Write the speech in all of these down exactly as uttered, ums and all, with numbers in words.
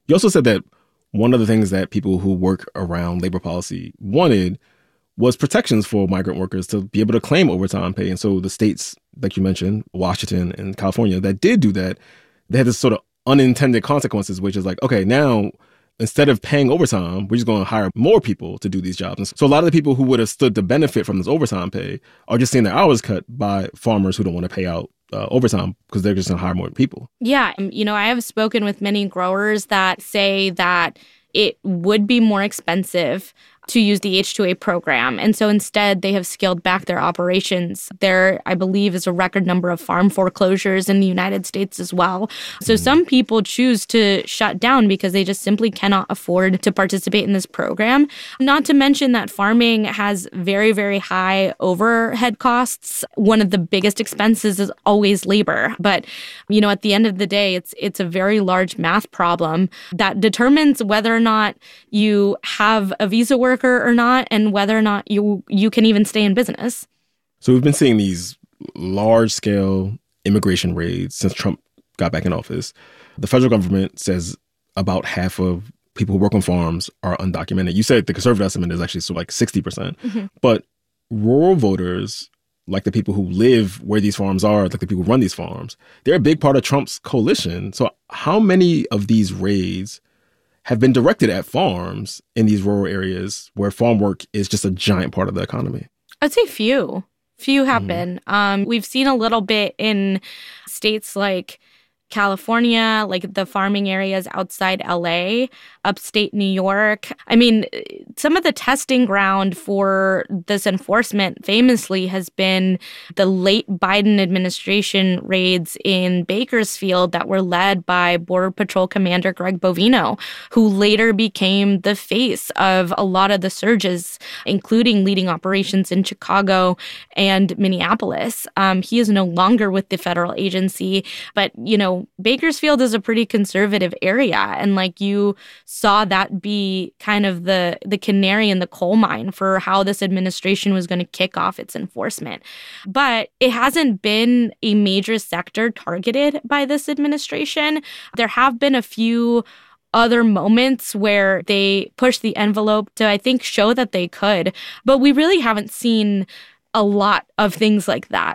You also said that one of the things that people who work around labor policy wanted was protections for migrant workers to be able to claim overtime pay. And so the states, like you mentioned, Washington and California, that did do that, they had this sort of unintended consequences, which is like, okay, now instead of paying overtime, we're just going to hire more people to do these jobs. And so a lot of the people who would have stood to benefit from this overtime pay are just seeing their hours cut by farmers who don't want to pay out uh, overtime because they're just going to hire more people. Yeah. You know, I have spoken with many growers that say that it would be more expensive to use the H two A program. And so instead, they have scaled back their operations. There, I believe, is a record number of farm foreclosures in the United States as well. So mm-hmm. some people choose to shut down because they just simply cannot afford to participate in this program. Not to mention that farming has very, very high overhead costs. One of the biggest expenses is always labor. But, you know, at the end of the day, it's it's a very large math problem that determines whether or not you have a visa worker or not, and whether or not you you can even stay in business. So we've been seeing these large-scale immigration raids since Trump got back in office. The federal government says about half of people who work on farms are undocumented. You said the conservative estimate is actually so like sixty percent. Mm-hmm. But rural voters, like the people who live where these farms are, like the people who run these farms, they're a big part of Trump's coalition. So how many of these raids have been directed at farms in these rural areas where farm work is just a giant part of the economy? I'd say few. Few happen. Mm-hmm. Um, we've seen a little bit in states like California, like the farming areas outside L A, upstate New York. I mean, some of the testing ground for this enforcement famously has been the late Biden administration raids in Bakersfield that were led by Border Patrol Commander Greg Bovino, who later became the face of a lot of the surges, including leading operations in Chicago and Minneapolis. Um, he is no longer with the federal agency, but, you know, Bakersfield is a pretty conservative area. And like you saw that be kind of the, the canary in the coal mine for how this administration was going to kick off its enforcement. But it hasn't been a major sector targeted by this administration. There have been a few other moments where they push the envelope to, I think, show that they could. But we really haven't seen a lot of things like that.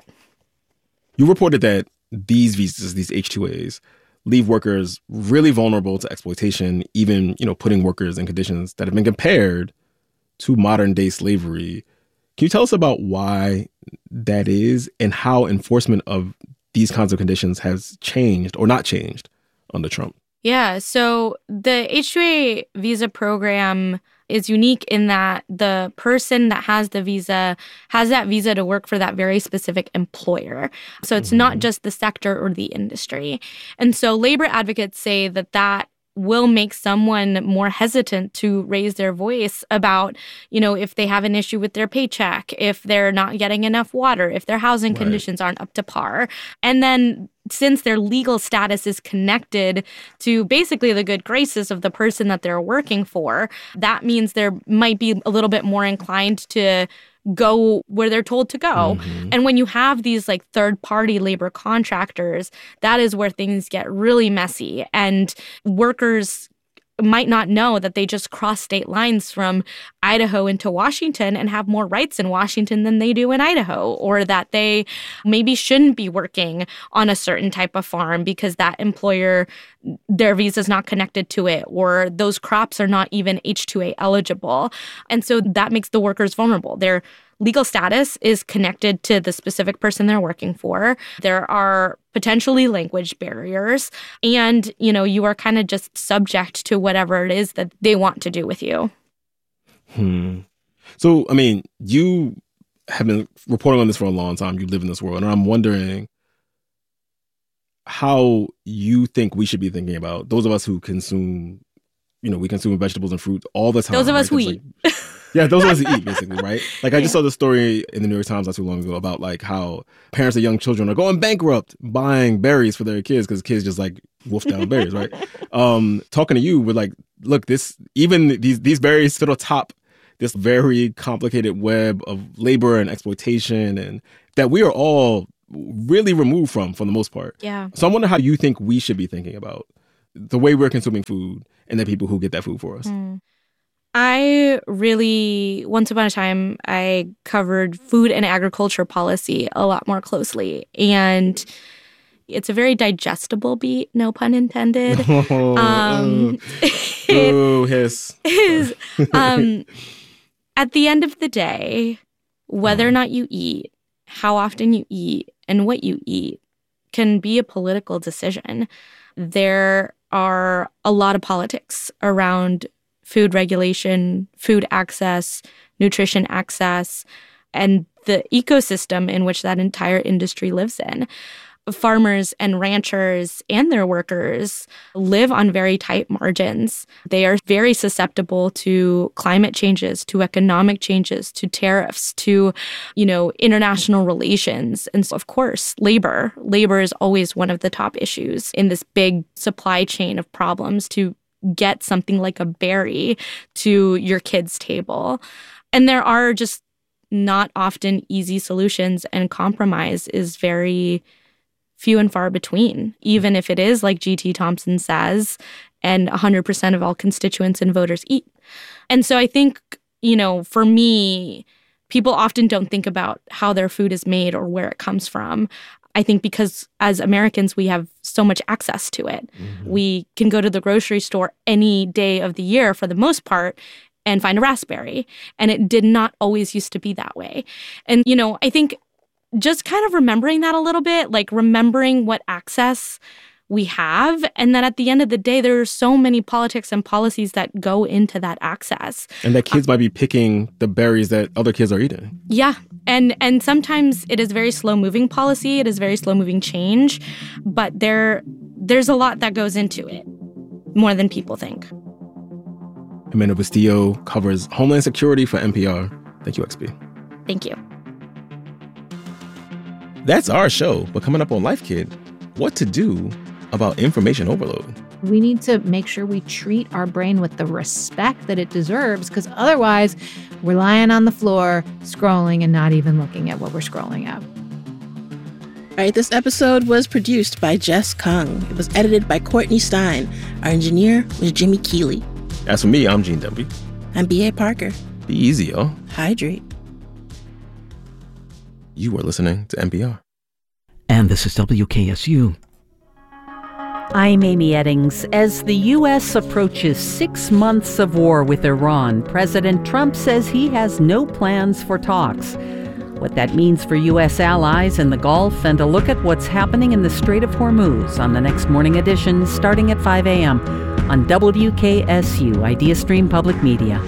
You reported that these visas, these H two As, leave workers really vulnerable to exploitation, even, you know, putting workers in conditions that have been compared to modern day slavery. Can you tell us about why that is and how enforcement of these kinds of conditions has changed or not changed under Trump? Yeah, so the H two A visa program is unique in that the person that has the visa has that visa to work for that very specific employer. So it's mm-hmm. not just the sector or the industry. And so labor advocates say that that will make someone more hesitant to raise their voice about, you know, if they have an issue with their paycheck, if they're not getting enough water, if their housing right. conditions aren't up to par. And then since their legal status is connected to basically the good graces of the person that they're working for, that means they might be a little bit more inclined to go where they're told to go. Mm-hmm. And when you have these like third-party labor contractors, that is where things get really messy. And workers might not know that they just cross state lines from Idaho into Washington and have more rights in Washington than they do in Idaho, or that they maybe shouldn't be working on a certain type of farm because that employer, their visa is not connected to it, or those crops are not even H two A eligible. And so that makes the workers vulnerable. Their legal status is connected to the specific person they're working for. There are potentially language barriers, and, you know, you are kind of just subject to whatever it is that they want to do with you. Hmm. So, I mean, you have been reporting on this for a long time. You live in this world, and I'm wondering how you think we should be thinking about those of us who consume, you know, we consume vegetables and fruit all the time. Those of right? us who eat. Like, yeah, those of us who eat, basically, right? Like, I just saw the story in the New York Times not too long ago about, like, how parents of young children are going bankrupt buying berries for their kids because kids just, like, wolf down berries, right? Um, talking to you, we're like, look, this, even these, these berries fit atop this very complicated web of labor and exploitation, and that we are all really removed from, for the most part. Yeah. So I wonder how you think we should be thinking about the way we're consuming food and the people who get that food for us. Mm. I really, once upon a time, I covered food and agriculture policy a lot more closely. And it's a very digestible beat, no pun intended. Oh, um, ooh, hiss. is, um, at the end of the day, whether or not you eat, how often you eat, and what you eat can be a political decision. There are a lot of politics around food regulation, food access, nutrition access, and the ecosystem in which that entire industry lives in. Farmers and ranchers and their workers live on very tight margins. They are very susceptible to climate changes, to economic changes, to tariffs, to, you know, international relations. And so, of course, labor. Labor is always one of the top issues in this big supply chain of problems to get something like a berry to your kid's table. And there are just not often easy solutions, and compromise is very few and far between, even if it is like G T Thompson says, and one hundred percent of all constituents and voters eat. And so I think, you know, for me, people often don't think about how their food is made or where it comes from. I think because as Americans, we have so much access to it. Mm-hmm. We can go to the grocery store any day of the year for the most part and find a raspberry. And it did not always used to be that way. And, you know, I think just kind of remembering that a little bit, like remembering what access we have, and that at the end of the day, there are so many politics and policies that go into that access. And that kids uh, might be picking the berries that other kids are eating. Yeah. And and sometimes it is very slow-moving policy. It is very slow-moving change. But there there's a lot that goes into it, more than people think. Amanda Bustillo covers Homeland Security for N P R. Thank you, X B. Thank you. That's our show. But coming up on Life Kit, what to do about information overload. We need to make sure we treat our brain with the respect that it deserves, because otherwise we're lying on the floor, scrolling and not even looking at what we're scrolling at. All right, this episode was produced by Jess Kung. It was edited by Courtney Stein. Our engineer was Jimmy Keeley. As for me, I'm Gene Demby. I'm B A. Parker. Be easy, y'all. Hydrate. You are listening to N P R. And this is W K S U. I'm Amy Eddings. As the U S approaches six months of war with Iran, President Trump says he has no plans for talks. What that means for U S allies in the Gulf, and a look at what's happening in the Strait of Hormuz on the next morning edition starting at five a.m. on W K S U, IdeaStream Public Media.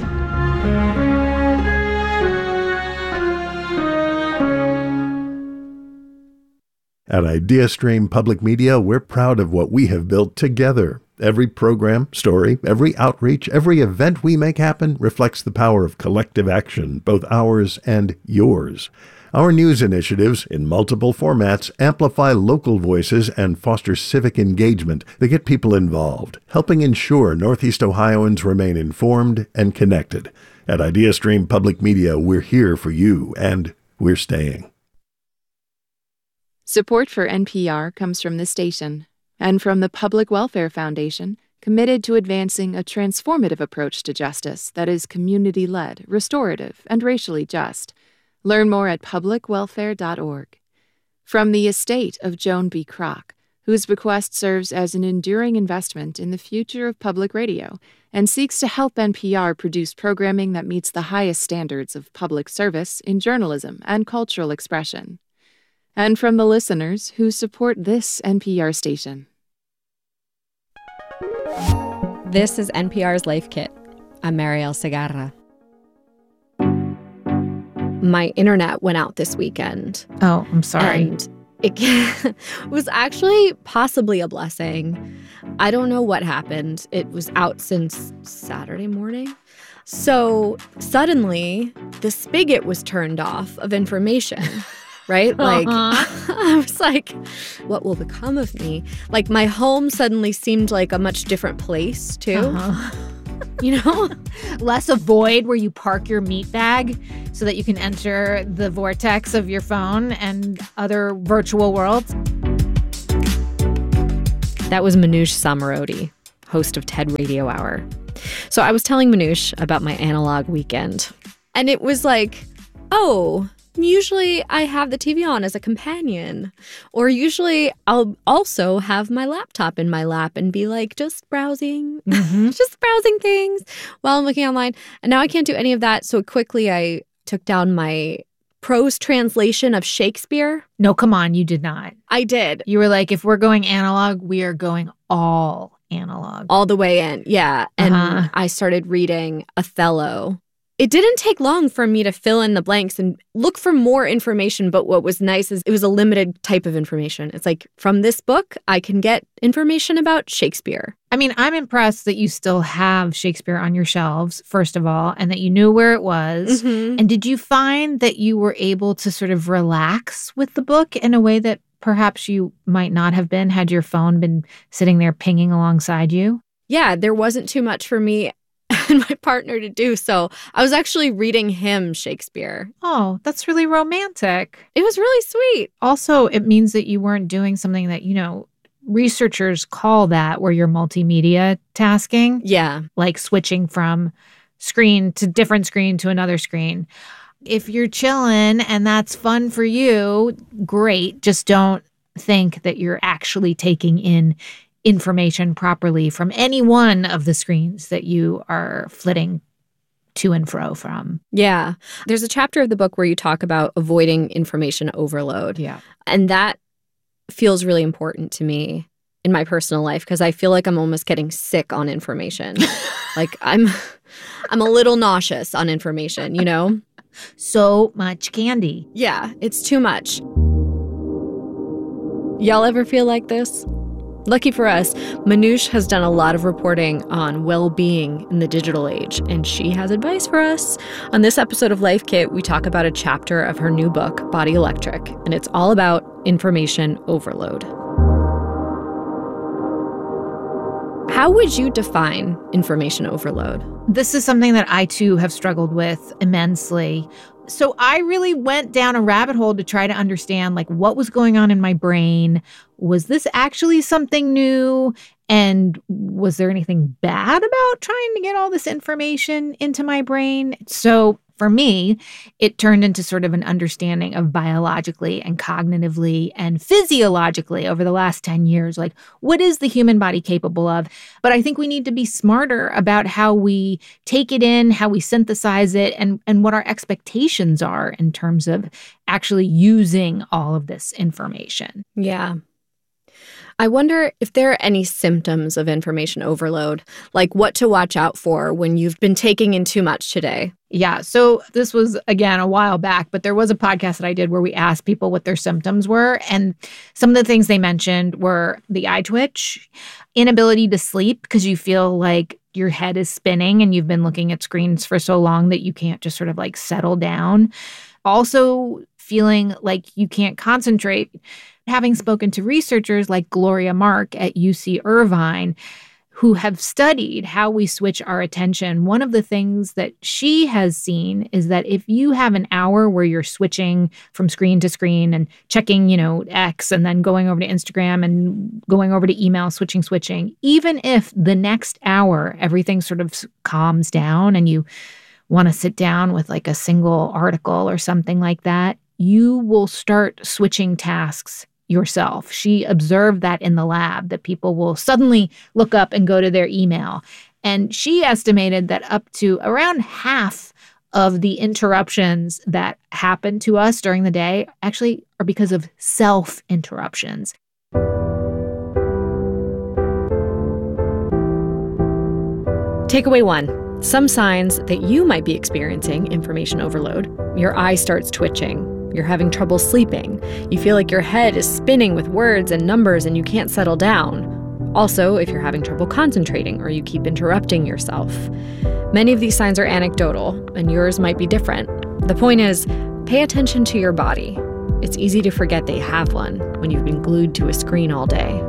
At IdeaStream Public Media, we're proud of what we have built together. Every program, story, every outreach, every event we make happen reflects the power of collective action, both ours and yours. Our news initiatives, in multiple formats, amplify local voices and foster civic engagement that get people involved, helping ensure Northeast Ohioans remain informed and connected. At IdeaStream Public Media, we're here for you, and we're staying. Support for N P R comes from this station and from the Public Welfare Foundation, committed to advancing a transformative approach to justice that is community-led, restorative, and racially just. Learn more at public welfare dot org. From the estate of Joan B. Kroc, whose bequest serves as an enduring investment in the future of public radio and seeks to help N P R produce programming that meets the highest standards of public service in journalism and cultural expression. And from the listeners who support this N P R station. This is N P R's Life Kit. I'm Marielle Segarra. My internet went out this weekend. Oh, I'm sorry. And it was actually possibly a blessing. I don't know what happened. It was out since Saturday morning. So suddenly, the spigot was turned off of information. Right? Like, uh-huh. I was like, what will become of me? Like, my home suddenly seemed like a much different place, too. Uh-huh. You know? Less a void where you park your meat bag so that you can enter the vortex of your phone and other virtual worlds. That was Manoush Samarodi, host of TED Radio Hour. So I was telling Manoush about my analog weekend. And it was like, oh, usually I have the T V on as a companion. Or usually I'll also have my laptop in my lap and be like just browsing, mm-hmm. just browsing things while I'm looking online. And now I can't do any of that. So quickly I took down my prose translation of Shakespeare. No, come on, you did not. I did. You were like, if we're going analog, we are going all analog. All the way in, yeah. And Uh-huh. I started reading Othello. It didn't take long for me to fill in the blanks and look for more information, but what was nice is it was a limited type of information. It's like, from this book, I can get information about Shakespeare. I mean, I'm impressed that you still have Shakespeare on your shelves, first of all, and that you knew where it was. Mm-hmm. And did you find that you were able to sort of relax with the book in a way that perhaps you might not have been had your phone been sitting there pinging alongside you? Yeah, there wasn't too much for me and my partner to do. So I was actually reading him Shakespeare. Oh, that's really romantic. It was really sweet. Also, it means that you weren't doing something that, you know, researchers call that where you're multimedia tasking. Yeah. Like switching from screen to different screen to another screen. If you're chilling and that's fun for you, great. Just don't think that you're actually taking in information properly from any one of the screens that you are flitting to and fro from. Yeah. There's a chapter of the book where you talk about avoiding information overload. Yeah. And that feels really important to me in my personal life because I feel like I'm almost getting sick on information. Like I'm I'm a little nauseous on information, you know? So much candy. Yeah, it's too much. Y'all ever feel like this? Lucky for us, Manoush has done a lot of reporting on well-being in the digital age, and she has advice for us. On this episode of Life Kit, we talk about a chapter of her new book, Body Electric, and it's all about information overload. How would you define information overload? This is something that I, too, have struggled with immensely. So I really went down a rabbit hole to try to understand, like, what was going on in my brain. Was this actually something new? And was there anything bad about trying to get all this information into my brain? So for me, it turned into sort of an understanding of biologically and cognitively and physiologically over the last ten years, like, what is the human body capable of? But I think we need to be smarter about how we take it in, how we synthesize it, and, and what our expectations are in terms of actually using all of this information. Yeah. I wonder if there are any symptoms of information overload, like what to watch out for when you've been taking in too much today. Yeah. So this was, again, a while back, but there was a podcast that I did where we asked people what their symptoms were. And some of the things they mentioned were the eye twitch, inability to sleep because you feel like your head is spinning and you've been looking at screens for so long that you can't just sort of like settle down. Also feeling like you can't concentrate. Having spoken to researchers like Gloria Mark at U C Irvine, who have studied how we switch our attention, one of the things that she has seen is that if you have an hour where you're switching from screen to screen and checking, you know, X and then going over to Instagram and going over to email, switching, switching, even if the next hour everything sort of calms down and you want to sit down with like a single article or something like that, you will start switching tasks yourself. She observed that in the lab, that people will suddenly look up and go to their email. And she estimated that up to around half of the interruptions that happen to us during the day actually are because of self-interruptions. Takeaway one. Some signs that you might be experiencing information overload. Your eye starts twitching. You're having trouble sleeping. You feel like your head is spinning with words and numbers and you can't settle down. Also, if you're having trouble concentrating or you keep interrupting yourself. Many of these signs are anecdotal, and yours might be different. The point is, pay attention to your body. It's easy to forget that you have one when you've been glued to a screen all day.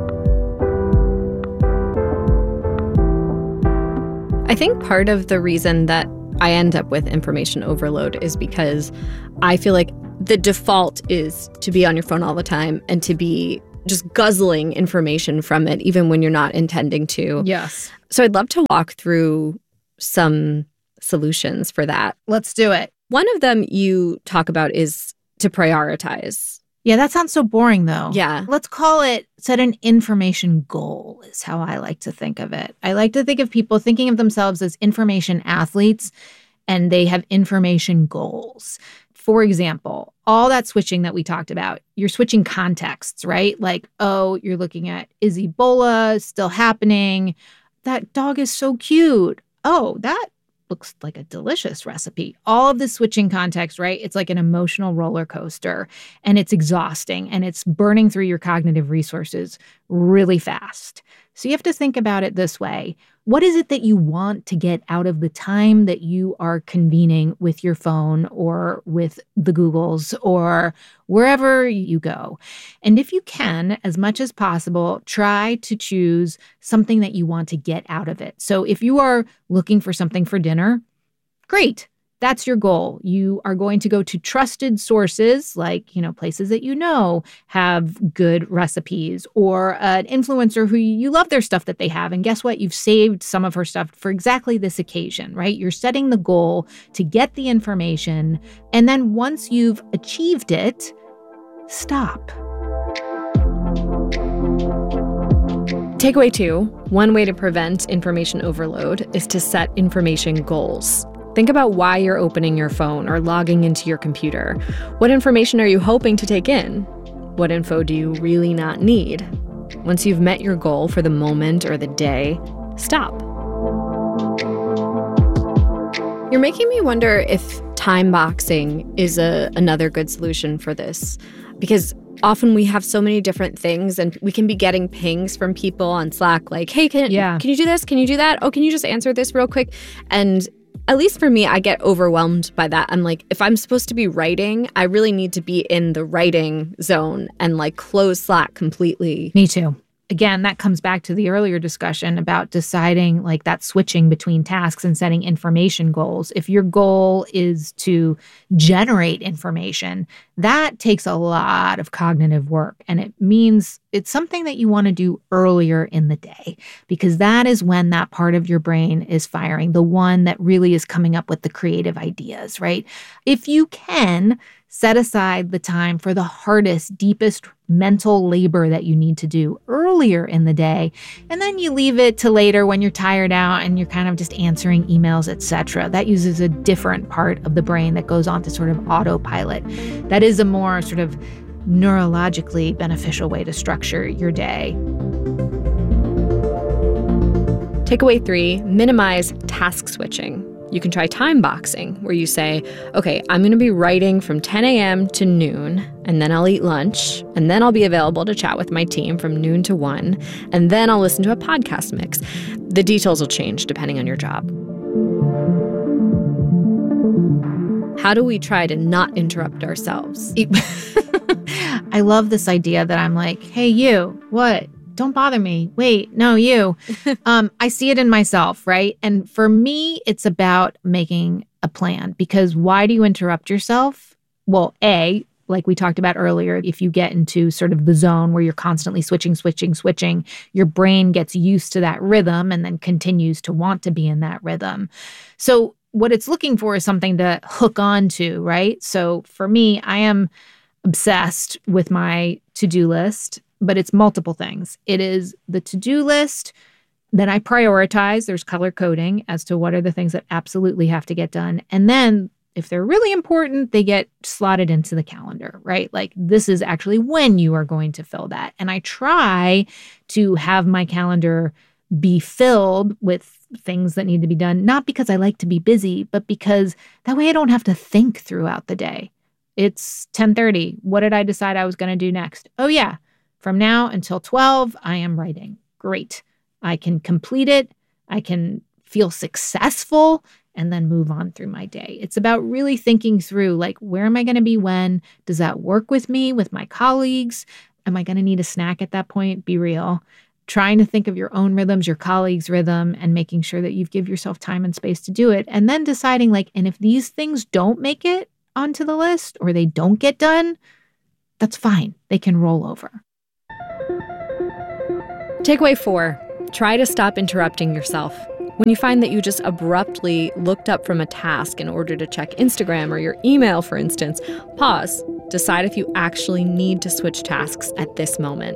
I think part of the reason that I end up with information overload is because I feel like the default is to be on your phone all the time and to be just guzzling information from it, even when you're not intending to. Yes. So I'd love to walk through some solutions for that. Let's do it. One of them you talk about is to prioritize. Yeah, that sounds so boring, though. Yeah. Let's call it set an information goal is how I like to think of it. I like to think of people thinking of themselves as information athletes, and they have information goals. For example, all that switching that we talked about, you're switching contexts, right? Like, oh, you're looking at, is Ebola still happening? That dog is so cute. Oh, that looks like a delicious recipe. All of this switching context, right? It's like an emotional roller coaster, and it's exhausting, and it's burning through your cognitive resources really fast. So you have to think about it this way. What is it that you want to get out of the time that you are convening with your phone or with the Googles or wherever you go? And if you can, as much as possible, try to choose something that you want to get out of it. So if you are looking for something for dinner, great. That's your goal. You are going to go to trusted sources like, you know, places that you know have good recipes, or an influencer who you love their stuff that they have. And guess what? You've saved some of her stuff for exactly this occasion, right? You're setting the goal to get the information. And then once you've achieved it, stop. Takeaway two, one way to prevent information overload is to set information goals. Think about why you're opening your phone or logging into your computer. What information are you hoping to take in? What info do you really not need? Once you've met your goal for the moment or the day, stop. You're making me wonder if time boxing is a, another good solution for this, because often we have so many different things and we can be getting pings from people on Slack like, hey, can, yeah. can you do this? Can you do that? Oh, can you just answer this real quick? And at least for me, I get overwhelmed by that. I'm like, if I'm supposed to be writing, I really need to be in the writing zone and like close Slack completely. Me too. Again, that comes back to the earlier discussion about deciding like that switching between tasks and setting information goals. If your goal is to generate information, that takes a lot of cognitive work. And it means it's something that you want to do earlier in the day, because that is when that part of your brain is firing, the one that really is coming up with the creative ideas, right? If you can, set aside the time for the hardest, deepest mental labor that you need to do earlier in the day, and then you leave it to later when you're tired out and you're kind of just answering emails, et cetera. That uses a different part of the brain that goes on to sort of autopilot. That is a more sort of neurologically beneficial way to structure your day. Takeaway three, minimize task switching. You can try time boxing, where you say, okay, I'm going to be writing from ten a.m. to noon, and then I'll eat lunch, and then I'll be available to chat with my team from noon to one, and then I'll listen to a podcast mix. The details will change depending on your job. How do we try to not interrupt ourselves? I love this idea that I'm like, hey, you, what? Don't bother me. Wait, no, you. um, I see it in myself, right? And for me, it's about making a plan, because why do you interrupt yourself? Well, A, like we talked about earlier, if you get into sort of the zone where you're constantly switching, switching, switching, your brain gets used to that rhythm and then continues to want to be in that rhythm. So what it's looking for is something to hook on to, right? So for me, I am obsessed with my to-do list. But it's multiple things. It is the to-do list that I prioritize. There's color coding as to what are the things that absolutely have to get done. And then if they're really important, they get slotted into the calendar, right? Like this is actually when you are going to fill that. And I try to have my calendar be filled with things that need to be done, not because I like to be busy, but because that way I don't have to think throughout the day. It's ten thirty. What did I decide I was going to do next? Oh, yeah. From now until twelve, I am writing. Great. I can complete it. I can feel successful and then move on through my day. It's about really thinking through, like, where am I going to be when? Does that work with me, with my colleagues? Am I going to need a snack at that point? Be real. Trying to think of your own rhythms, your colleagues' rhythm, and making sure that you've give yourself time and space to do it. And then deciding, like, and if these things don't make it onto the list or they don't get done, that's fine. They can roll over. Takeaway four, try to stop interrupting yourself. When you find that you just abruptly looked up from a task in order to check Instagram or your email, for instance, pause. Decide if you actually need to switch tasks at this moment.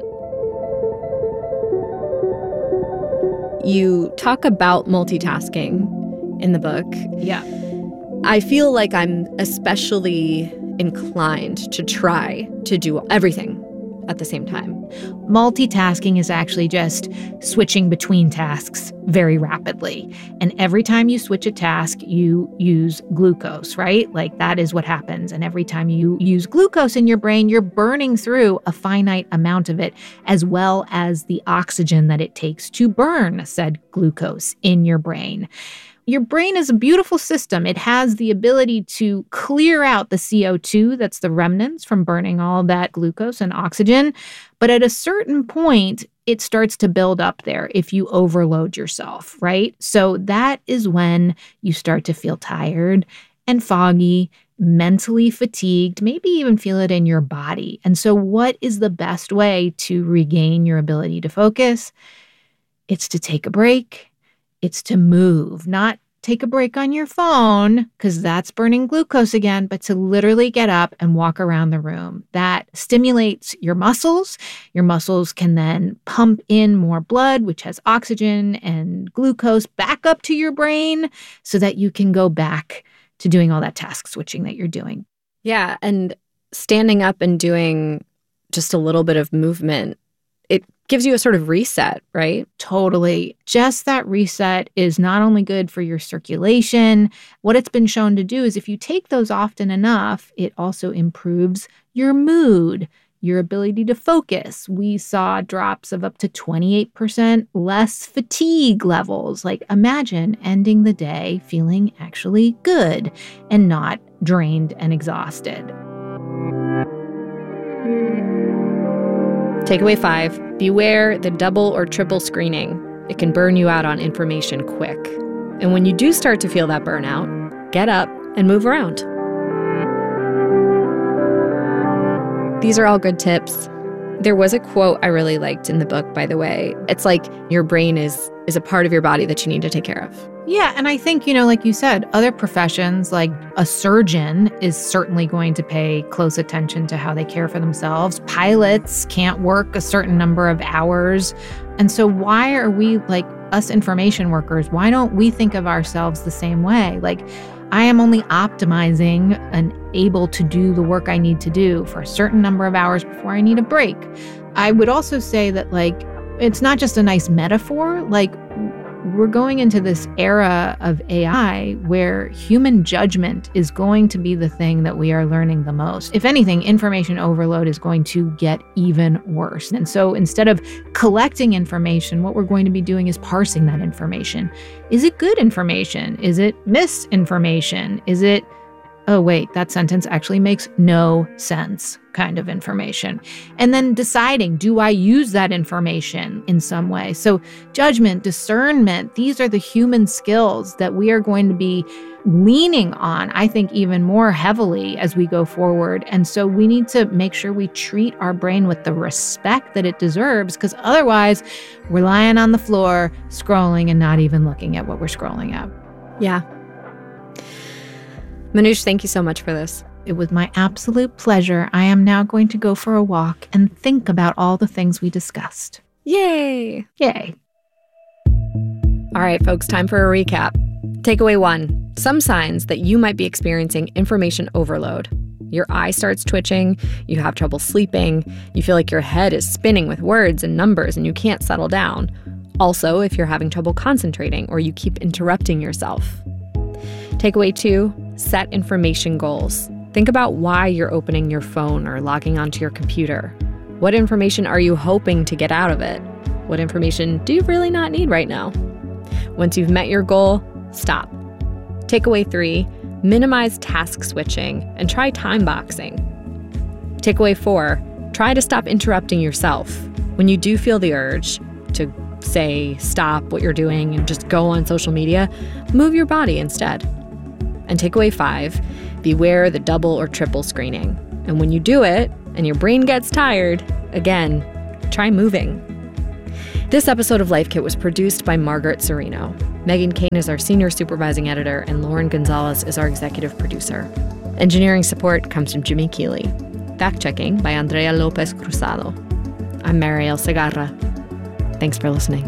You talk about multitasking in the book. Yeah. I feel like I'm especially inclined to try to do everything at the same time. Multitasking is actually just switching between tasks very rapidly. And every time you switch a task, you use glucose, right? Like that is what happens. And every time you use glucose in your brain, you're burning through a finite amount of it, as well as the oxygen that it takes to burn said glucose in your brain. Your brain is a beautiful system. It has the ability to clear out the C O two, that's the remnants from burning all that glucose and oxygen. But at a certain point, it starts to build up there if you overload yourself, right? So that is when you start to feel tired and foggy, mentally fatigued, maybe even feel it in your body. And so what is the best way to regain your ability to focus? It's to take a break. It's to move, not take a break on your phone, because that's burning glucose again, but to literally get up and walk around the room. That stimulates your muscles. Your muscles can then pump in more blood, which has oxygen and glucose back up to your brain so that you can go back to doing all that task switching that you're doing. Yeah, and standing up and doing just a little bit of movement, it gives you a sort of reset, right? Totally. Just that reset is not only good for your circulation. What it's been shown to do is if you take those often enough, it also improves your mood, your ability to focus. We saw drops of up to twenty-eight percent less fatigue levels. Like imagine ending the day feeling actually good and not drained and exhausted. Takeaway five, beware the double or triple screening. It can burn you out on information quick. And when you do start to feel that burnout, get up and move around. These are all good tips. There was a quote I really liked in the book, by the way. It's like your brain is is a part of your body that you need to take care of. Yeah, and I think, you know, like you said, other professions like a surgeon is certainly going to pay close attention to how they care for themselves. Pilots can't work a certain number of hours. And so why are we, like us information workers, why don't we think of ourselves the same way? Like, I am only optimizing and able to do the work I need to do for a certain number of hours before I need a break. I would also say that, like, it's not just a nice metaphor. Like, we're going into this era of A I where human judgment is going to be the thing that we are learning the most. If anything, information overload is going to get even worse. And so instead of collecting information, what we're going to be doing is parsing that information. Is it good information? Is it misinformation? Is it, oh, wait, that sentence actually makes no sense kind of information? And then deciding, do I use that information in some way? So judgment, discernment, these are the human skills that we are going to be leaning on, I think, even more heavily as we go forward. And so we need to make sure we treat our brain with the respect that it deserves, because otherwise we're lying on the floor, scrolling and not even looking at what we're scrolling at. Yeah. Manoush, thank you so much for this. It was my absolute pleasure. I am now going to go for a walk and think about all the things we discussed. Yay! Yay. All right, folks, time for a recap. Takeaway one, some signs that you might be experiencing information overload. Your eye starts twitching, you have trouble sleeping, you feel like your head is spinning with words and numbers and you can't settle down. Also, if you're having trouble concentrating or you keep interrupting yourself. Takeaway two, set information goals. Think about why you're opening your phone or logging onto your computer. What information are you hoping to get out of it? What information do you really not need right now? Once you've met your goal, stop. Takeaway three, minimize task switching and try time boxing. Takeaway four, try to stop interrupting yourself. When you do feel the urge to say stop what you're doing and just go on social media, move your body instead. And takeaway five, beware the double or triple screening. And when you do it and your brain gets tired, again, try moving. This episode of Life Kit was produced by Margaret Serino. Megan Kane is our senior supervising editor, and Lauren Gonzalez is our executive producer. Engineering support comes from Jimmy Keeley. Fact-checking by Andrea Lopez Cruzado. I'm Mariel Segarra. Thanks for listening.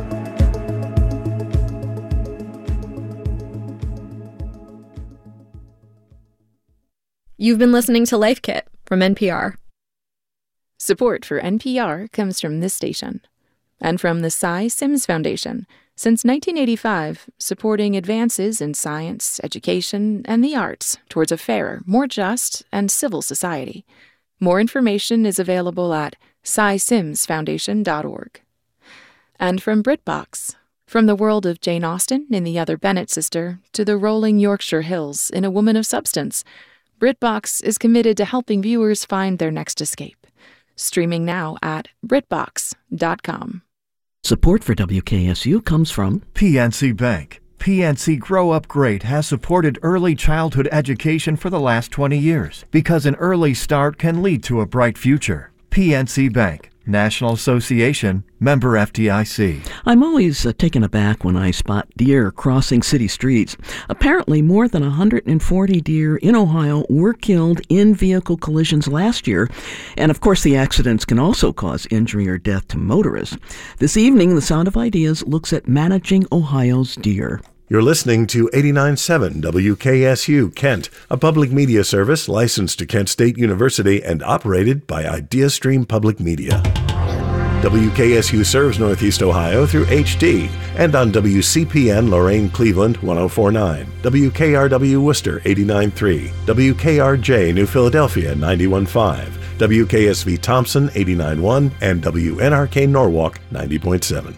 You've been listening to Life Kit from N P R. Support for N P R comes from this station and from the Cy Sims Foundation, since nineteen eighty-five, supporting advances in science, education, and the arts towards a fairer, more just, and civil society. More information is available at cy sims foundation dot org. And from BritBox, from the world of Jane Austen in The Other Bennet Sister to the rolling Yorkshire Hills in A Woman of Substance, BritBox is committed to helping viewers find their next escape. Streaming now at britbox dot com. Support for W K S U comes from P N C Bank. P N C Grow Up Great has supported early childhood education for the last twenty years because an early start can lead to a bright future. P N C Bank, National Association, member F D I C. I'm always uh, taken aback when I spot deer crossing city streets. Apparently, more than one hundred forty deer in Ohio were killed in vehicle collisions last year. And of course, the accidents can also cause injury or death to motorists. This evening, The Sound of Ideas looks at managing Ohio's deer. You're listening to eighty-nine point seven W K S U Kent, a public media service licensed to Kent State University and operated by IdeaStream Public Media. W K S U serves Northeast Ohio through H D and on W C P N Lorain Cleveland one oh four point nine, W K R W Worcester eighty-nine point three, W K R J New Philadelphia ninety-one point five, W K S V Thompson eighty-nine point one, and W N R K Norwalk ninety point seven.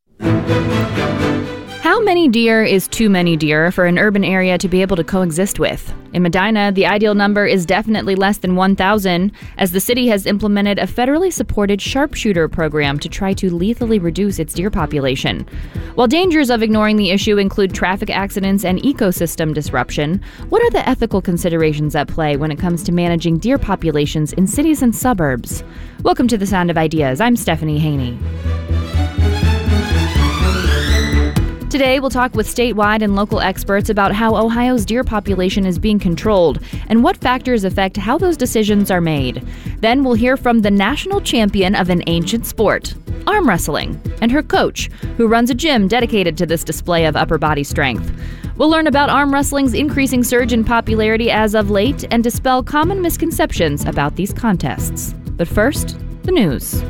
How many deer is too many deer for an urban area to be able to coexist with? In Medina, the ideal number is definitely less than one thousand, as the city has implemented a federally supported sharpshooter program to try to lethally reduce its deer population. While dangers of ignoring the issue include traffic accidents and ecosystem disruption, what are the ethical considerations at play when it comes to managing deer populations in cities and suburbs? Welcome to The Sound of Ideas. I'm Stephanie Haney. Today, we'll talk with statewide and local experts about how Ohio's deer population is being controlled and what factors affect how those decisions are made. Then we'll hear from the national champion of an ancient sport, arm wrestling, and her coach, who runs a gym dedicated to this display of upper body strength. We'll learn about arm wrestling's increasing surge in popularity as of late and dispel common misconceptions about these contests. But first, the news.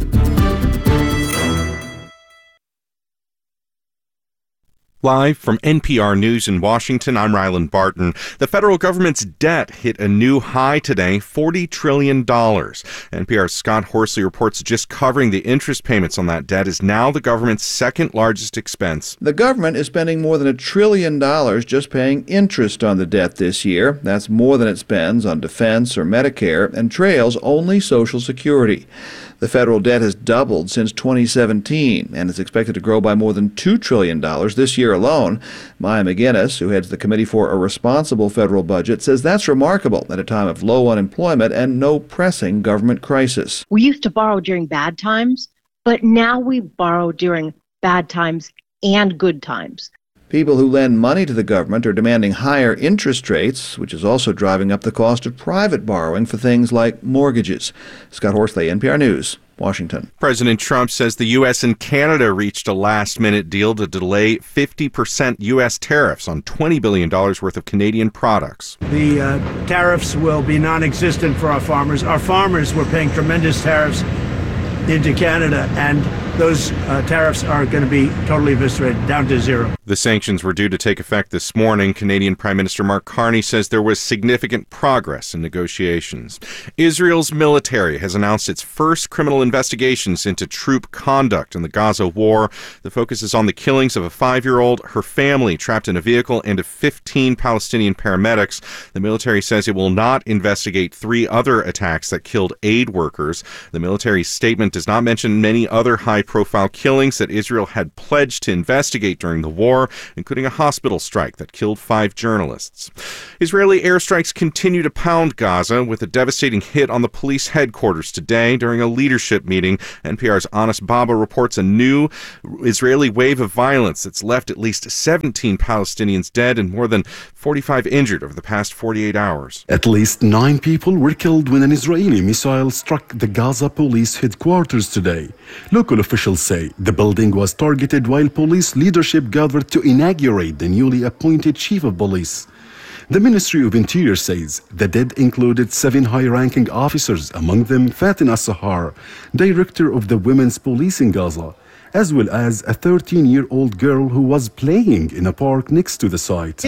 Live from N P R News in Washington, I'm Ryland Barton. The federal government's debt hit a new high today, forty trillion dollars. N P R's Scott Horsley reports just covering the interest payments on that debt is now the government's second largest expense. The government is spending more than a trillion dollars just paying interest on the debt this year. That's more than it spends on defense or Medicare and trails only Social Security. The federal debt has doubled since twenty seventeen and is expected to grow by more than two trillion dollars this year alone. Maya McGinnis, who heads the Committee for a Responsible Federal Budget, says that's remarkable at a time of low unemployment and no pressing government crisis. We used to borrow during bad times, but now we borrow during bad times and good times. People who lend money to the government are demanding higher interest rates, which is also driving up the cost of private borrowing for things like mortgages. Scott Horsley, N P R News, Washington. President Trump says the U S and Canada reached a last-minute deal to delay fifty percent U S tariffs on twenty billion dollars worth of Canadian products. The uh, tariffs will be non-existent for our farmers. Our farmers were paying tremendous tariffs into Canada, and those uh, tariffs are going to be totally eviscerated, down to zero. The sanctions were due to take effect this morning. Canadian Prime Minister Mark Carney says there was significant progress in negotiations. Israel's military has announced its first criminal investigations into troop conduct in the Gaza war. The focus is on the killings of a five-year-old, her family trapped in a vehicle, and of fifteen Palestinian paramedics. The military says it will not investigate three other attacks that killed aid workers. The military statement does not mention many other high high-profile killings that Israel had pledged to investigate during the war, including a hospital strike that killed five journalists. Israeli airstrikes continue to pound Gaza, with a devastating hit on the police headquarters today during a leadership meeting. N P R's Anas Baba reports a new Israeli wave of violence that's left at least seventeen Palestinians dead and more than forty-five injured over the past forty-eight hours. At least nine people were killed when an Israeli missile struck the Gaza police headquarters today. Local officials say the building was targeted while police leadership gathered to inaugurate the newly appointed chief of police. The Ministry of Interior says the dead included seven high-ranking officers, among them Fatin As-Sahar, director of the Women's Police in Gaza, as well as a thirteen-year-old girl who was playing in a park next to the site.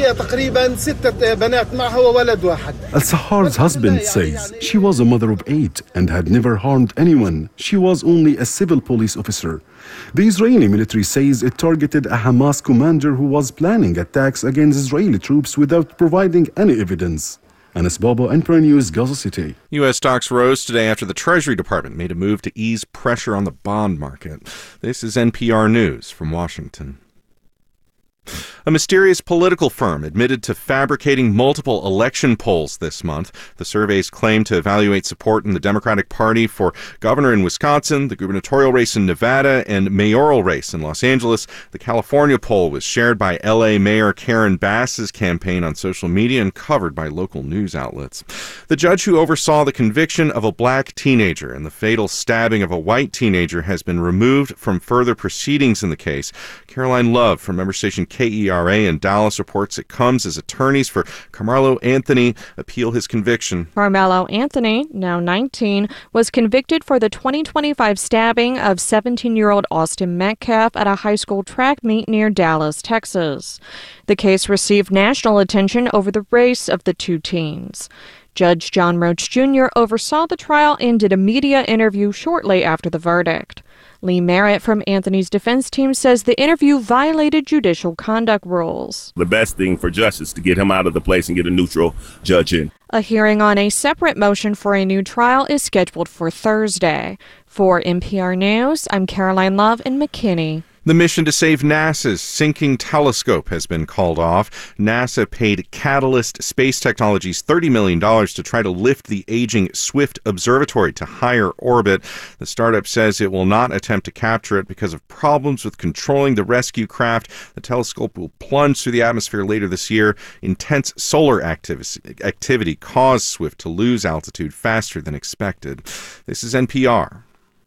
Al-Sahar's husband says she was a mother of eight and had never harmed anyone. She was only a civil police officer. The Israeli military says it targeted a Hamas commander who was planning attacks against Israeli troops without providing any evidence. Anas Baba, N P R News, Gaza City. U S stocks rose today after the Treasury Department made a move to ease pressure on the bond market. This is N P R News from Washington. A mysterious political firm admitted to fabricating multiple election polls this month. The surveys claim to evaluate support in the Democratic Party for governor in Wisconsin, the gubernatorial race in Nevada, and mayoral race in Los Angeles. The California poll was shared by L A Mayor Karen Bass's campaign on social media and covered by local news outlets. The judge who oversaw the conviction of a black teenager and the fatal stabbing of a white teenager has been removed from further proceedings in the case. Caroline Love from member station K E R A in Dallas reports it comes as attorneys for Carmelo Anthony appeal his conviction. Carmelo Anthony, now nineteen, was convicted for the twenty twenty-five stabbing of seventeen-year-old Austin Metcalf at a high school track meet near Dallas, Texas. The case received national attention over the race of the two teens. Judge John Roach Junior oversaw the trial and did a media interview shortly after the verdict. Lee Merritt from Anthony's defense team says the interview violated judicial conduct rules. The best thing for justice is to get him out of the place and get a neutral judge in. A hearing on a separate motion for a new trial is scheduled for Thursday. For N P R News, I'm Caroline Love in McKinney. The mission to save NASA's sinking telescope has been called off. NASA paid Catalyst Space Technologies thirty million dollars to try to lift the aging Swift Observatory to higher orbit. The startup says it will not attempt to capture it because of problems with controlling the rescue craft. The telescope will plunge through the atmosphere later this year. Intense solar activi- activity caused Swift to lose altitude faster than expected. This is N P R.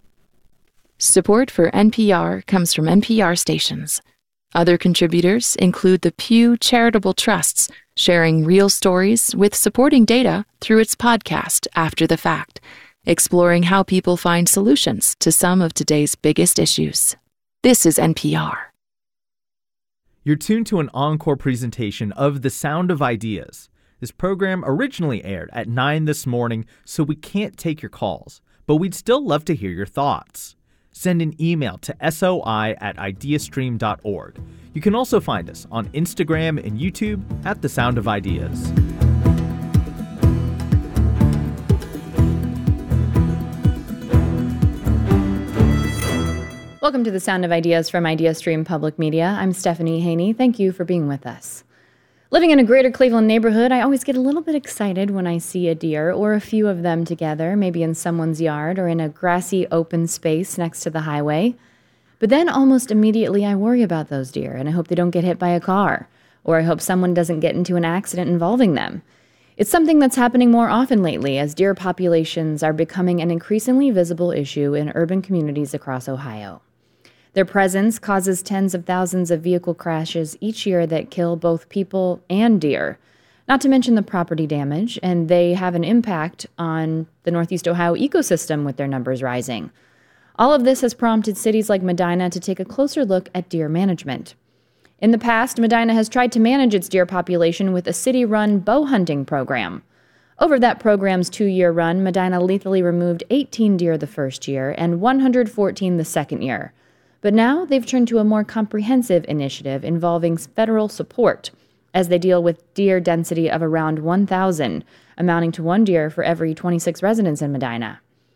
Support for N P R comes from N P R stations. Other contributors include the Pew Charitable Trusts, sharing real stories with supporting data through its podcast After the Fact, exploring how people find solutions to some of today's biggest issues. This is N P R. You're tuned to an encore presentation of The Sound of Ideas. This program originally aired at nine this morning, so we can't take your calls, but we'd still love to hear your thoughts. Send an email to soi at ideastream dot org. You can also find us on Instagram and YouTube at The Sound of Ideas. Welcome to The Sound of Ideas from IdeaStream Public Media. I'm Stephanie Haney. Thank you for being with us. Living in a greater Cleveland neighborhood, I always get a little bit excited when I see a deer or a few of them together, maybe in someone's yard or in a grassy open space next to the highway. But then almost immediately I worry about those deer, and I hope they don't get hit by a car, or I hope someone doesn't get into an accident involving them. It's something that's happening more often lately as deer populations are becoming an increasingly visible issue in urban communities across Ohio. Their presence causes tens of thousands of vehicle crashes each year that kill both people and deer, not to mention the property damage, and they have an impact on the Northeast Ohio ecosystem with their numbers rising. All of this has prompted cities like Medina to take a closer look at deer management. In the past, Medina has tried to manage its deer population with a city-run bow hunting program. Over that program's two-year run, Medina lethally removed eighteen deer the first year and one hundred fourteen the second year. But now they've turned to a more comprehensive initiative involving federal support as they deal with deer density of around one thousand, amounting to one deer for every twenty-six residents in Medina.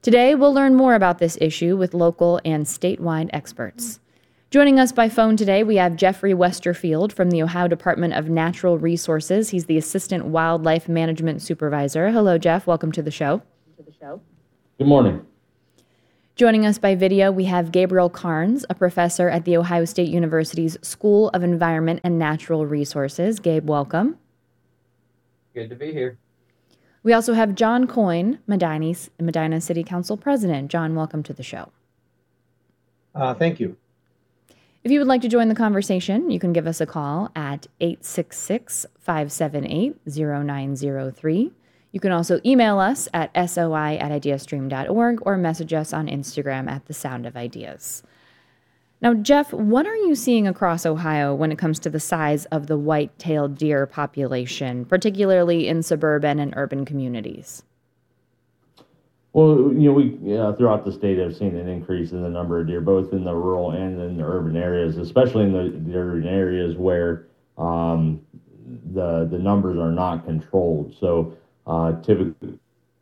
Today, we'll learn more about this issue with local and statewide experts. Joining us by phone today, we have Jeffrey Westerfield from the Ohio Department of Natural Resources. He's the Assistant Wildlife Management Supervisor. Hello, Jeff. Welcome to the show. Good morning. Joining us by video, we have Gabriel Carnes, a professor at The Ohio State University's School of Environment and Natural Resources. Gabe, welcome. Good to be here. We also have John Coyne, Medina's, Medina City Council President. John, welcome to the show. Uh, thank you. If you would like to join the conversation, you can give us a call at eight six six, five seven eight, zero nine zero three. You can also email us at soi at ideastream dot org or message us on Instagram at The Sound of Ideas. Now, Jeff, what are you seeing across Ohio when it comes to the size of the white-tailed deer population, particularly in suburban and urban communities? Well, you know, we uh, throughout the state have seen an increase in the number of deer, both in the rural and in the urban areas, especially in the, the urban areas where um, the the numbers are not controlled. So uh, typically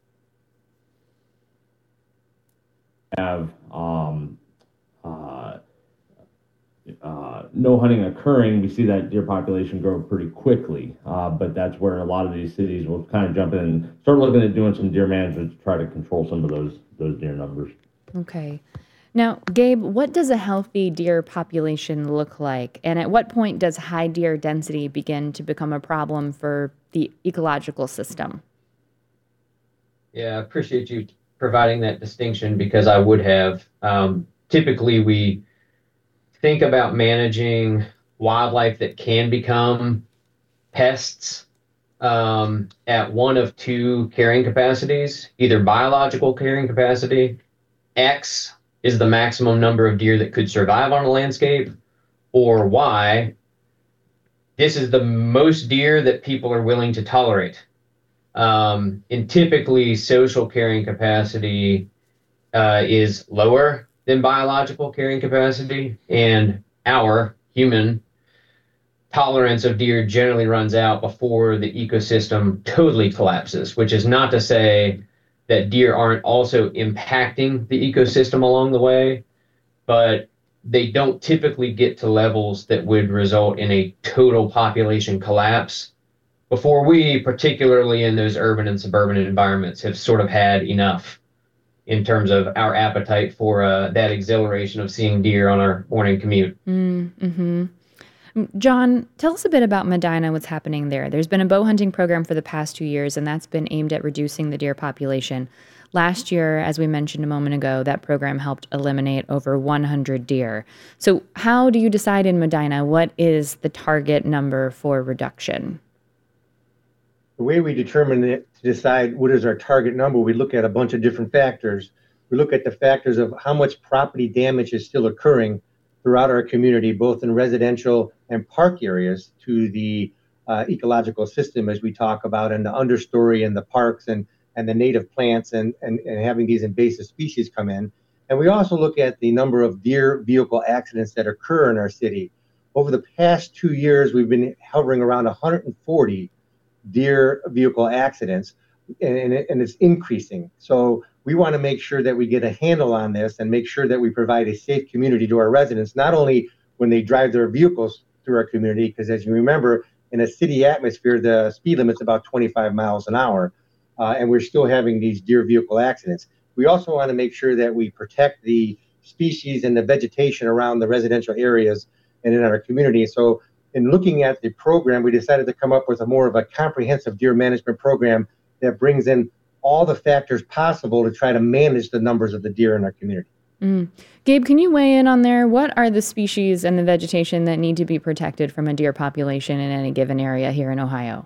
have um, uh, uh, no hunting occurring. We see that deer population grow pretty quickly, uh, but that's where a lot of these cities will kind of jump in and start looking at doing some deer management to try to control some of those those deer numbers. Okay. Now, Gabe, what does a healthy deer population look like? And at what point does high deer density begin to become a problem for the ecological system? Yeah, I appreciate you providing that distinction because I would have. Um, typically, we think about managing wildlife that can become pests um, at one of two carrying capacities, either biological carrying capacity, X is the maximum number of deer that could survive on a landscape, or Y, this is the most deer that people are willing to tolerate. Um, and typically social carrying capacity uh, is lower than biological carrying capacity, and our human tolerance of deer generally runs out before the ecosystem totally collapses, which is not to say that deer aren't also impacting the ecosystem along the way, but they don't typically get to levels that would result in a total population collapse before we, particularly in those urban and suburban environments, have sort of had enough in terms of our appetite for uh, that exhilaration of seeing deer on our morning commute. Mm-hmm. John, tell us a bit about Medina, what's happening there. There's been a bow hunting program for the past two years, and that's been aimed at reducing the deer population. Last year, as we mentioned a moment ago, that program helped eliminate over one hundred deer. So how do you decide in Medina what is the target number for reduction? The way we determine it to decide what is our target number, we look at a bunch of different factors. We look at the factors of how much property damage is still occurring throughout our community, both in residential and park areas, to the uh, ecological system, as we talk about, and the understory and the parks and, and the native plants and, and, and having these invasive species come in. And we also look at the number of deer vehicle accidents that occur in our city. Over the past two years, we've been hovering around one hundred forty deer vehicle accidents, and, and, it, and it's increasing. So we want to make sure that we get a handle on this and make sure that we provide a safe community to our residents, not only when they drive their vehicles through our community, because as you remember, in a city atmosphere, the speed limit's about twenty-five miles an hour, uh, and we're still having these deer vehicle accidents. We also want to make sure that we protect the species and the vegetation around the residential areas and in our community. So in looking at the program, we decided to come up with a more of a comprehensive deer management program that brings in all the factors possible to try to manage the numbers of the deer in our community. Mm. Gabe, can you weigh in on there? What are the species and the vegetation that need to be protected from a deer population in any given area here in Ohio?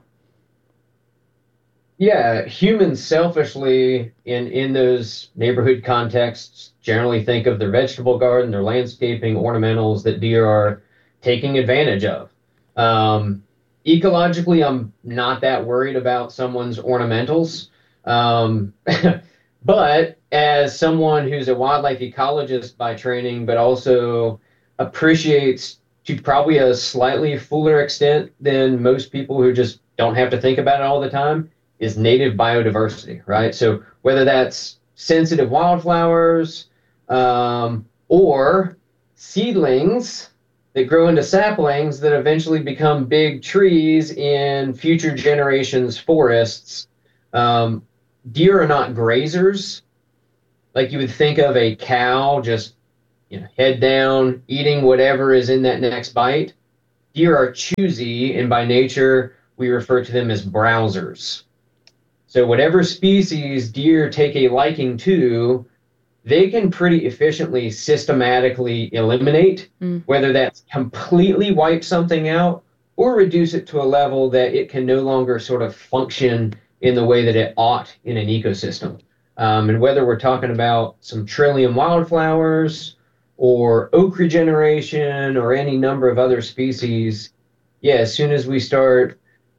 Yeah, humans selfishly in, in those neighborhood contexts generally think of their vegetable garden, their landscaping, ornamentals that deer are taking advantage of. Um, ecologically, I'm not that worried about someone's ornamentals. Um, but as someone who's a wildlife ecologist by training, but also appreciates to probably a slightly fuller extent than most people who just don't have to think about it all the time, is native biodiversity, right? So whether that's sensitive wildflowers, um, or seedlings that grow into saplings that eventually become big trees in future generations' forests. Um, deer are not grazers, like you would think of a cow just, you know, head down, eating whatever is in that next bite. Deer are choosy, and by nature, we refer to them as browsers. So whatever species deer take a liking to, they can pretty efficiently, systematically eliminate, mm. whether that's completely wipe something out or reduce it to a level that it can no longer sort of function in the way that it ought in an ecosystem. Um, and whether we're talking about some trillium wildflowers or oak regeneration or any number of other species, yeah, as soon as we start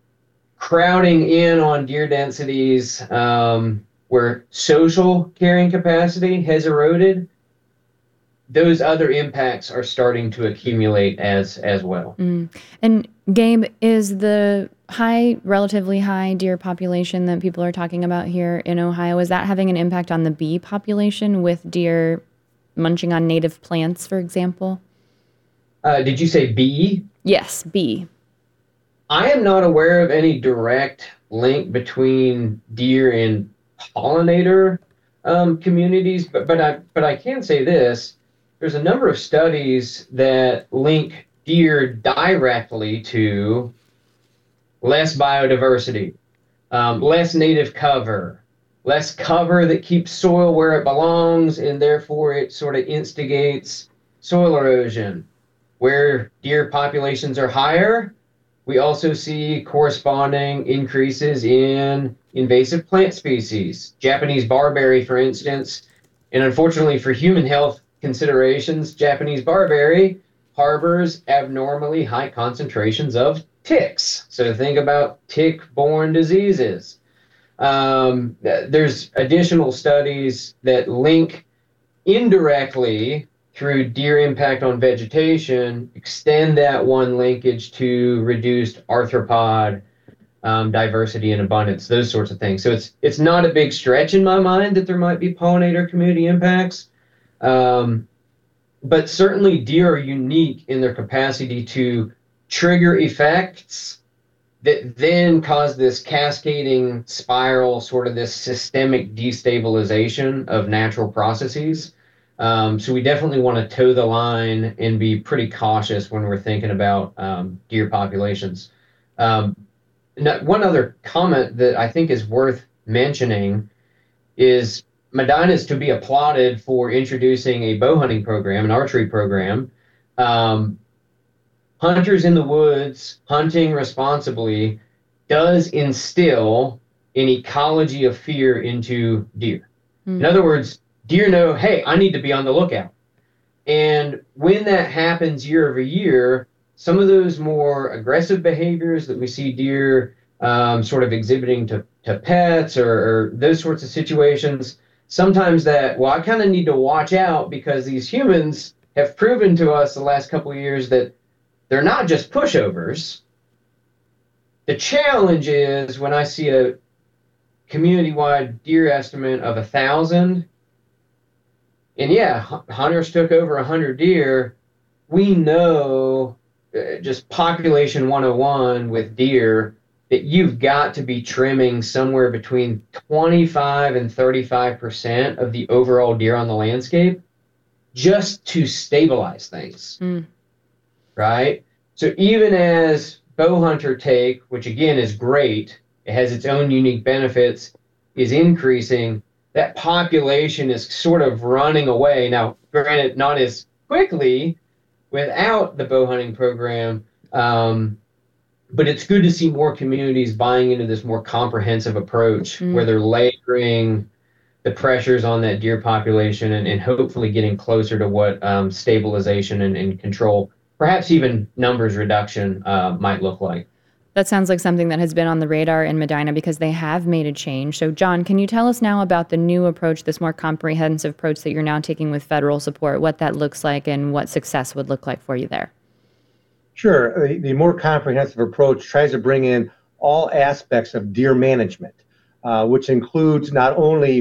crowding in on deer densities, um, where social carrying capacity has eroded, those other impacts are starting to accumulate as as well. Mm. And Gabe, is the high, relatively high deer population that people are talking about here in Ohio, is that having an impact on the bee population with deer munching on native plants, for example? Uh, did you say bee? Yes, bee. I am not aware of any direct link between deer and pollinator um, communities, but but I but I can say this: there's a number of studies that link deer directly to less biodiversity, um, less native cover, less cover that keeps soil where it belongs, and therefore it sort of instigates soil erosion. Where deer populations are higher, we also see corresponding increases in invasive plant species, Japanese barberry, for instance. And unfortunately for human health considerations, Japanese barberry harbors abnormally high concentrations of ticks. So think about tick-borne diseases. Um, there's additional studies that link indirectly through deer impact on vegetation, extend that one linkage to reduced arthropod um, diversity and abundance, those sorts of things. So it's it's not a big stretch in my mind that there might be pollinator community impacts, um, but certainly deer are unique in their capacity to trigger effects that then cause this cascading spiral, sort of this systemic destabilization of natural processes. Um, so we definitely want to toe the line and be pretty cautious when we're thinking about um, deer populations. Um, one other comment that I think is worth mentioning is Medina is to be applauded for introducing a bow hunting program, an archery program. Um, Hunters in the Woods, hunting responsibly, does instill an ecology of fear into deer. Mm. In other words, deer know, hey, I need to be on the lookout. And when that happens year over year, some of those more aggressive behaviors that we see deer um, sort of exhibiting to, to pets or, or those sorts of situations, sometimes that, well, I kind of need to watch out because these humans have proven to us the last couple of years that they're not just pushovers. The challenge is when I see a community-wide deer estimate of a thousand, and yeah, hunters took over a hundred deer, we know, uh, just population one oh one with deer, that you've got to be trimming somewhere between twenty-five and thirty-five percent of the overall deer on the landscape just to stabilize things. Mm. Right? So even as bow hunter take, which again is great, it has its own unique benefits, is increasing, that population is sort of running away. Now, granted, not as quickly without the bow hunting program, um, but it's good to see more communities buying into this more comprehensive approach mm. where they're layering the pressures on that deer population and, and hopefully getting closer to what um, stabilization and, and control, perhaps even numbers reduction, uh, might look like. That sounds like something that has been on the radar in Medina because they have made a change. So, John, can you tell us now about the new approach, this more comprehensive approach that you're now taking with federal support, what that looks like and what success would look like for you there? Sure. The, the more comprehensive approach tries to bring in all aspects of deer management, uh, which includes not only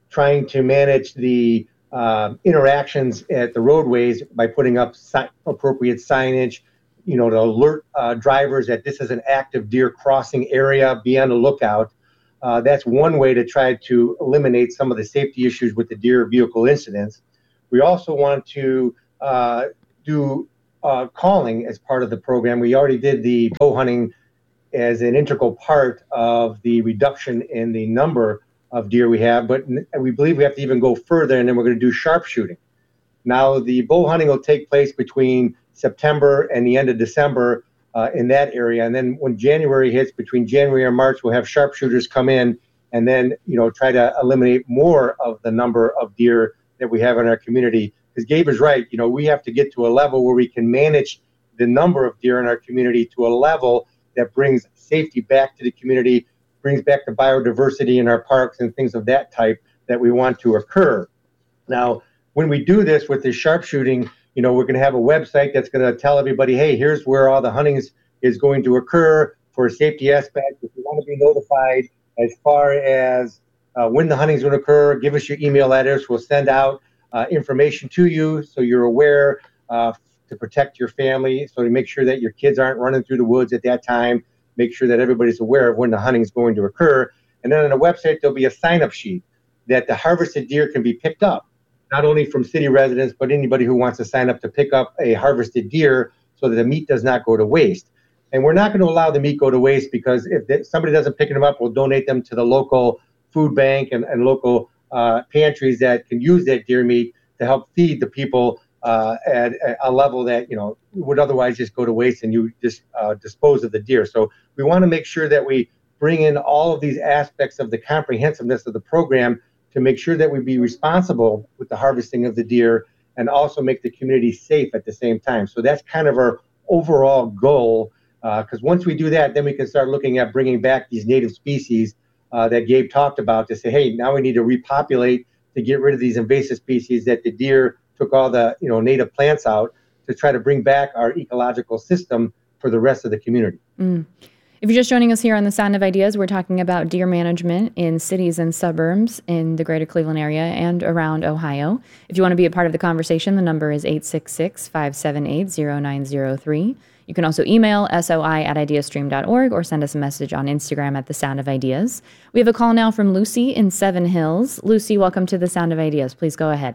trying to manage the uh, interactions at the roadways by putting up si- appropriate signage, you know, to alert uh, drivers that this is an active deer crossing area, be on the lookout. Uh, that's one way to try to eliminate some of the safety issues with the deer vehicle incidents. We also want to uh, do uh, calling as part of the program. We already did the bow hunting as an integral part of the reduction in the number of deer we have, but we believe we have to even go further, and then we're going to do sharpshooting. Now, the bow hunting will take place between September and the end of December uh, in that area, and then when January hits, between January and March, we'll have sharpshooters come in and then, you know, try to eliminate more of the number of deer that we have in our community. Because Gabe is right, you know, we have to get to a level where we can manage the number of deer in our community to a level that brings safety back to the community, brings back the biodiversity in our parks and things of that type that we want to occur. Now, when we do this with the sharpshooting, you know, we're going to have a website that's going to tell everybody, hey, here's where all the hunting is, is going to occur for a safety aspect. If you want to be notified as far as uh, when the hunting is going to occur, give us your email address. We'll send out uh, information to you so you're aware uh, to protect your family, so to make sure that your kids aren't running through the woods at that time. Make sure that everybody's aware of when the hunting is going to occur. And then on the website, there'll be a sign-up sheet that the harvested deer can be picked up, not only from city residents, but anybody who wants to sign up to pick up a harvested deer so that the meat does not go to waste. And we're not going to allow the meat go to waste, because if they, somebody doesn't pick them up, we'll donate them to the local food bank and, and local uh, pantries that can use that deer meat to help feed the people uh, at a level that, you know, would otherwise just go to waste and you just uh, dispose of the deer. So we want to make sure that we bring in all of these aspects of the comprehensiveness of the program to make sure that we be responsible with the harvesting of the deer and also make the community safe at the same time. So that's kind of our overall goal, because uh, once we do that, then we can start looking at bringing back these native species uh, that Gabe talked about, to say, hey, now we need to repopulate to get rid of these invasive species that the deer took all the, you know, native plants out, to try to bring back our ecological system for the rest of the community. Mm. If you're just joining us here on The Sound of Ideas, we're talking about deer management in cities and suburbs in the greater Cleveland area and around Ohio. If you want to be a part of the conversation, the number is eight six six, five seven eight, zero nine zero three. You can also email soi at ideastream dot org or send us a message on Instagram at The Sound of Ideas. We have a call now from Lucy in Seven Hills. Lucy, welcome to The Sound of Ideas. Please go ahead.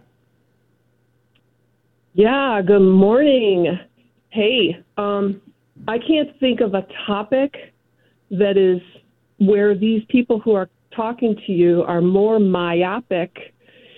Yeah, good morning. Hey, um, I can't think of a topic that is where these people who are talking to you are more myopic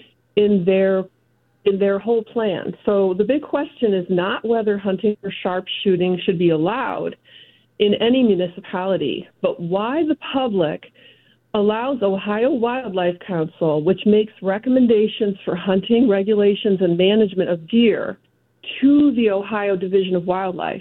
in their in their whole plan. So the big question is not whether hunting or sharpshooting should be allowed in any municipality, but why the public allows Ohio Wildlife Council, which makes recommendations for hunting regulations and management of deer, to the Ohio Division of Wildlife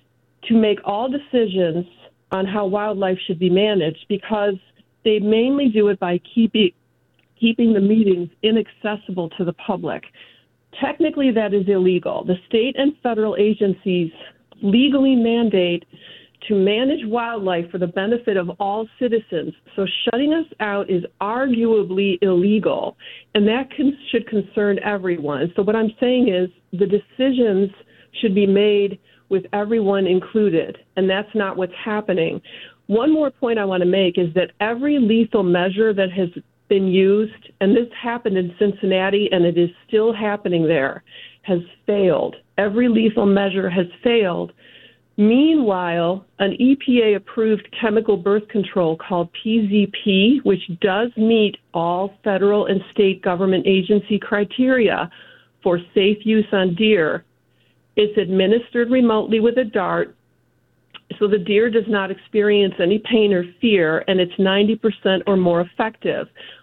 to make all decisions on how wildlife should be managed, because they mainly do it by keeping keeping the meetings inaccessible to the public. Technically, that is illegal. The state and federal agencies legally mandate to manage wildlife for the benefit of all citizens. So shutting us out is arguably illegal, and that can, should concern everyone. So what I'm saying is the decisions should be made with everyone included, and that's not what's happening. One more point I want to make is that every lethal measure that has been used, and this happened in Cincinnati and it is still happening there, has failed. Every lethal measure has failed. Meanwhile, an E P A-approved chemical birth control called P Z P, which does meet all federal and state government agency criteria for safe use on deer, it's administered remotely with a dart, so the deer does not experience any pain or fear, and it's ninety percent or more effective.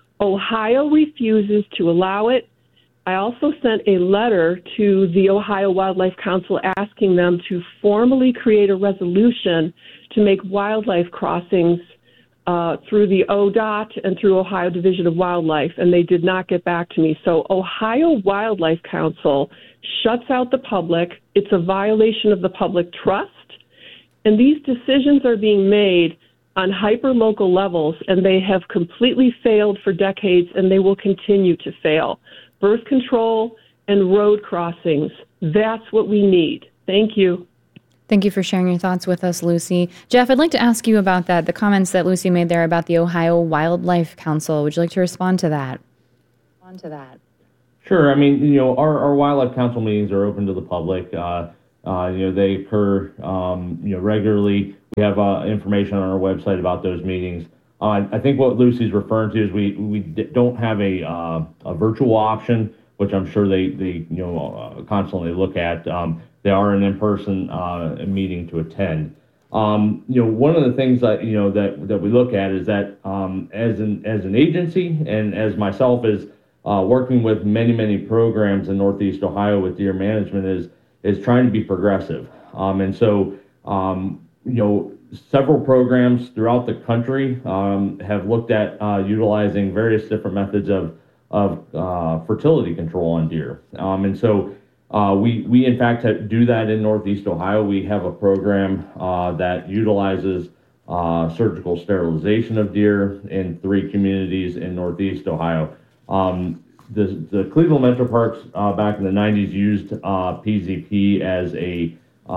Ohio refuses to allow it. I also sent a letter to the Ohio Wildlife Council asking them to formally create a resolution to make wildlife crossings uh, through the O D O T and through Ohio Division of Wildlife, and they did not get back to me. So Ohio Wildlife Council shuts out the public. It's a violation of the public trust, and these decisions are being made on hyper-local levels, and they have completely failed for decades, and they will continue to fail. Birth control and road crossings, that's what we need. Thank you. Thank you for sharing your thoughts with us, Lucy. Jeff, I'd like to ask you about that, the comments that Lucy made there about the Ohio Wildlife Council. Would you like to respond to that? Respond to that. Sure. I mean, you know, our, our Wildlife Council meetings are open to the public. Uh, uh, you know, they occur, um, you know, regularly. We have uh, information on our website about those meetings. Uh, I think what Lucy's referring to is we we d- don't have a uh, a virtual option, which I'm sure they they you know uh, constantly look at. Um, they are an in-person uh, meeting to attend. Um, you know, one of the things that you know that that we look at is that um, as an as an agency and as myself is uh, working with many many programs in Northeast Ohio with deer management is is trying to be progressive. Um, and so um, you know. Several programs throughout the country um, have looked at uh, utilizing various different methods of of uh, fertility control on deer, um, and so uh, we we in fact do that in Northeast Ohio. We have a program uh, that utilizes uh, surgical sterilization of deer in three communities in Northeast Ohio. Um, the the Cleveland Metro Parks uh, back in the nineties used uh, P Z P as a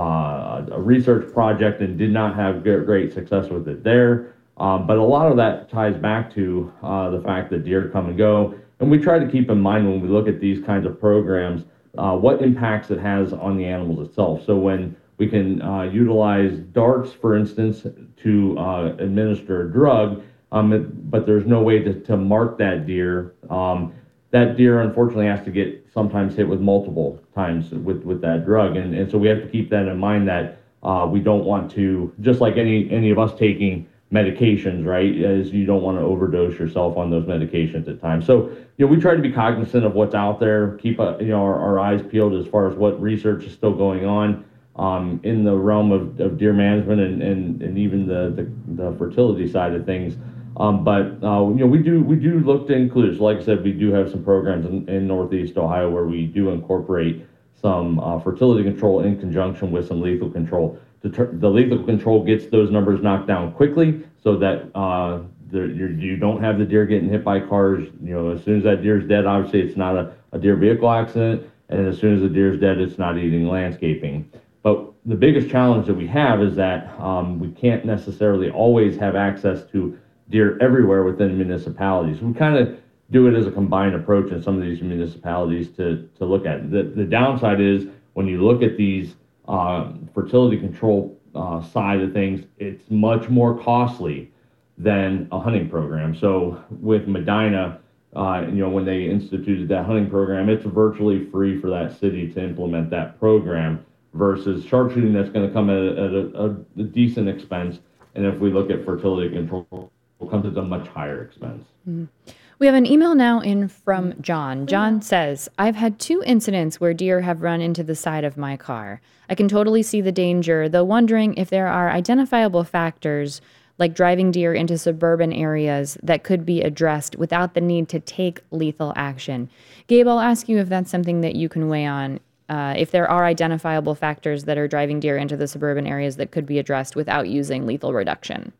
Uh, a research project and did not have great success with it there. Um, but a lot of that ties back to uh, the fact that deer come and go. And we try to keep in mind when we look at these kinds of programs, uh, what impacts it has on the animals itself. So when we can uh, utilize darts, for instance, to uh, administer a drug, um, it, but there's no way to, to mark that deer, um, that deer unfortunately has to get sometimes hit with multiple times with, with that drug. And, and so we have to keep that in mind that uh, we don't want to, just like any, any of us taking medications, right, is you don't want to overdose yourself on those medications at times. So, you know, we try to be cognizant of what's out there, keep a, you know, our, our eyes peeled as far as what research is still going on um, in the realm of, of deer management and, and, and even the, the, the fertility side of things. Um, but uh, you know, we do we do look to include. So like I said, we do have some programs in, in Northeast Ohio where we do incorporate some uh, fertility control in conjunction with some lethal control. The, ter- the lethal control gets those numbers knocked down quickly, so that uh, the, you don't have the deer getting hit by cars. You know, as soon as that deer's dead, obviously it's not a, a deer vehicle accident, and as soon as the deer's dead, it's not eating landscaping. But the biggest challenge that we have is that um, we can't necessarily always have access to deer everywhere within municipalities. We kind of do it as a combined approach in some of these municipalities to, to look at. The, the downside is when you look at these uh, fertility control uh, side of things, it's much more costly than a hunting program. So with Medina, uh, you know, when they instituted that hunting program, it's virtually free for that city to implement that program versus sharpshooting that's going to come at, a, at a, a decent expense. And if we look at fertility control, will come at a much higher expense. Mm-hmm. We have an email now in from John. John says, I've had two incidents where deer have run into the side of my car. I can totally see the danger, though wondering if there are identifiable factors like driving deer into suburban areas that could be addressed without the need to take lethal action. Gabe, I'll ask you if that's something that you can weigh on. Uh, if there are identifiable factors that are driving deer into the suburban areas that could be addressed without using lethal reduction.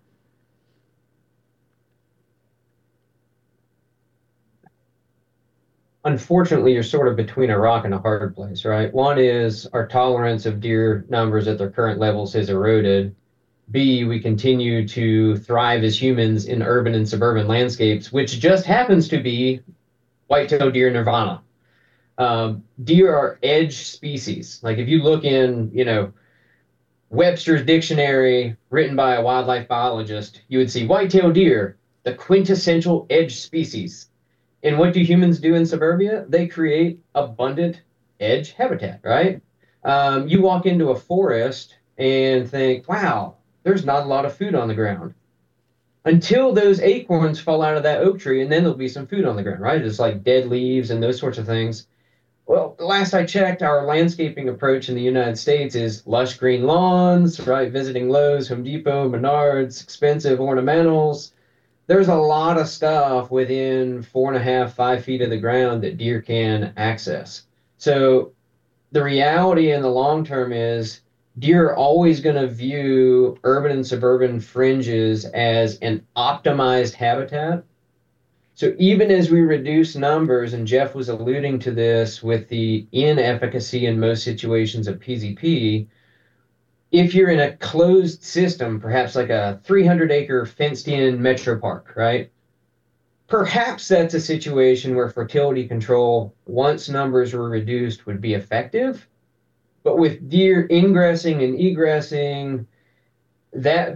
Unfortunately, you're sort of between a rock and a hard place, right? One is our tolerance of deer numbers at their current levels has eroded. B, we continue to thrive as humans in urban and suburban landscapes, which just happens to be white-tailed deer nirvana. Um, deer are edge species. Like if you look in, you know, Webster's dictionary written by a wildlife biologist, you would see white-tailed deer, the quintessential edge species. And what do humans do in suburbia? They create abundant edge habitat, right? Um, you walk into a forest and think, wow, there's not a lot of food on the ground. Until those acorns fall out of that oak tree, and then there'll be some food on the ground, right? It's like dead leaves and those sorts of things. Well, last I checked, our landscaping approach in the United States is lush green lawns, right? Visiting Lowe's, Home Depot, Menards, expensive ornamentals. There's a lot of stuff within four and a half, five feet of the ground that deer can access. So the reality in the long term is deer are always going to view urban and suburban fringes as an optimized habitat. So even as we reduce numbers, and Jeff was alluding to this with the inefficacy in most situations of P Z P, if you're in a closed system, perhaps like a three hundred acre fenced in metro park, right? Perhaps that's a situation where fertility control, once numbers were reduced, would be effective. But with deer ingressing and egressing, that